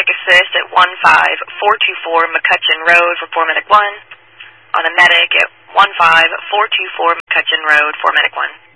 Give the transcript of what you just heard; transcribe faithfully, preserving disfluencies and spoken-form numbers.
paramedic assist at one five four two four McCutcheon Road for paramedic one. On a medic at one five four two four McCutcheon Road for medic one.